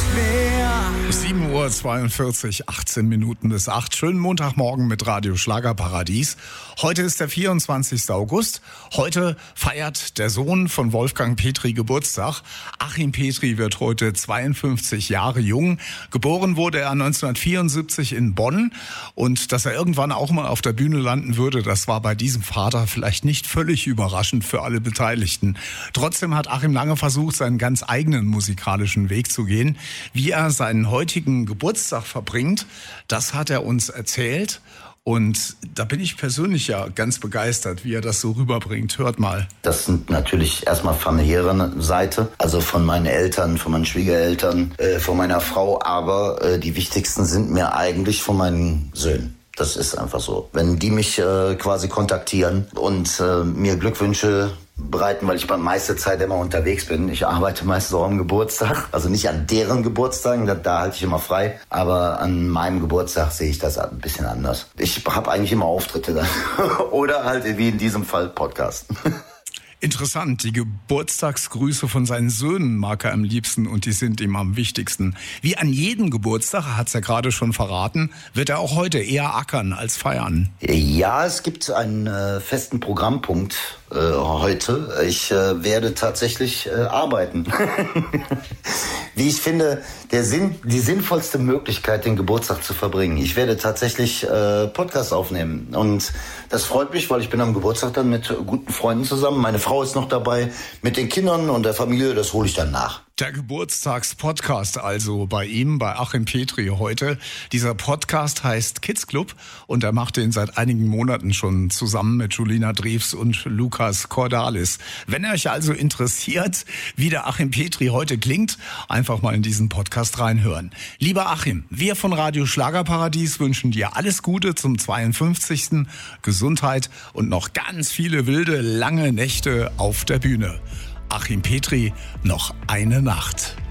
7:42 Uhr, 18 Minuten bis 8. Schönen Montagmorgen mit Radio Schlagerparadies. Heute ist der 24. August. Heute feiert der Sohn von Wolfgang Petri Geburtstag. Achim Petri wird heute 52 Jahre jung. Geboren wurde er 1974 in Bonn. Und dass er irgendwann auch mal auf der Bühne landen würde, das war bei diesem Vater vielleicht nicht völlig überraschend für alle Beteiligten. Trotzdem hat Achim lange versucht, seinen ganz eigenen musikalischen Weg zu gehen. Wie er seinen heutigen Geburtstag verbringt, das hat er uns erzählt. Und da bin ich persönlich ja ganz begeistert, wie er das so rüberbringt. Hört mal. Das sind natürlich erstmal familiäre Seite, also von meinen Eltern, von meinen Schwiegereltern, von meiner Frau. Aber die wichtigsten sind mir eigentlich von meinen Söhnen. Das ist einfach so. Wenn die mich quasi kontaktieren und mir Glückwünsche bereiten, weil ich bei meiste Zeit immer unterwegs bin. Ich arbeite meistens auch am Geburtstag, also nicht an deren Geburtstagen, da halte ich immer frei, aber an meinem Geburtstag sehe ich das ein bisschen anders. Ich habe eigentlich immer Auftritte dann oder halt wie in diesem Fall Podcast. Interessant, die Geburtstagsgrüße von seinen Söhnen mag er am liebsten und die sind ihm am wichtigsten. Wie an jedem Geburtstag, hat's ja gerade schon verraten, wird er auch heute eher ackern als feiern. Ja, es gibt einen festen Programmpunkt heute. Ich werde tatsächlich arbeiten. Wie ich finde, die sinnvollste Möglichkeit, den Geburtstag zu verbringen. Ich werde tatsächlich Podcast aufnehmen und das freut mich, weil ich bin am Geburtstag dann mit guten Freunden zusammen. Meine Frau ist noch dabei, mit den Kindern und der Familie, das hole ich dann nach. Der Geburtstagspodcast also bei ihm, bei Achim Petri heute. Dieser Podcast heißt Kids Club und er macht den seit einigen Monaten schon zusammen mit Julina Drews und Lukas Cordalis. Wenn euch also interessiert, wie der Achim Petri heute klingt, einfach mal in diesen Podcast reinhören. Lieber Achim, wir von Radio Schlagerparadies wünschen dir alles Gute zum 52. Gesundheit und noch ganz viele wilde, lange Nächte auf der Bühne. Achim Petri, noch eine Nacht.